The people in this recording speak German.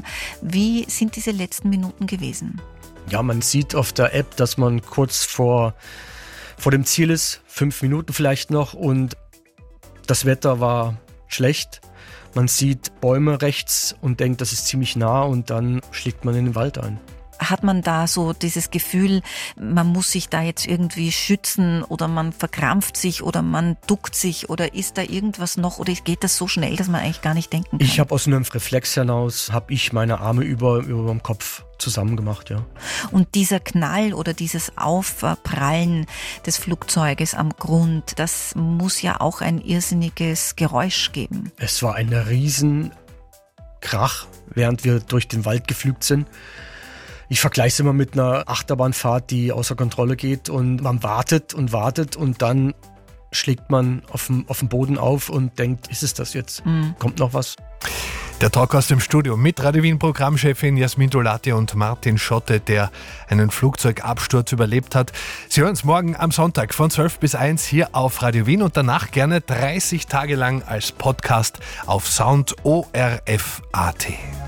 Wie sind diese letzten Minuten gewesen? Ja, man sieht auf der App, dass man kurz vor dem Ziel ist, 5 Minuten vielleicht noch, und das Wetter war schlecht. Man sieht Bäume rechts und denkt, das ist ziemlich nah, und dann schlägt man in den Wald ein. Hat man da so dieses Gefühl, man muss sich da jetzt irgendwie schützen oder man verkrampft sich oder man duckt sich, oder ist da irgendwas noch, oder geht das so schnell, dass man eigentlich gar nicht denken kann? Ich habe aus einem Reflex hinaus, meine Arme über dem Kopf zusammen gemacht, ja. Und dieser Knall oder dieses Aufprallen des Flugzeuges am Grund, das muss ja auch ein irrsinniges Geräusch geben. Es war ein riesen Krach, während wir durch den Wald geflügt sind. Ich vergleiche es immer mit einer Achterbahnfahrt, die außer Kontrolle geht, und man wartet und dann schlägt man auf dem Boden auf und denkt, ist es das jetzt? Kommt noch was? Der Talk aus dem Studio mit Radio Wien Programmchefin Jasmin Dolati und Martin Schotte, der einen Flugzeugabsturz überlebt hat. Sie hören es morgen am Sonntag von 12 bis 1 hier auf Radio Wien und danach gerne 30 Tage lang als Podcast auf Sound ORF.at.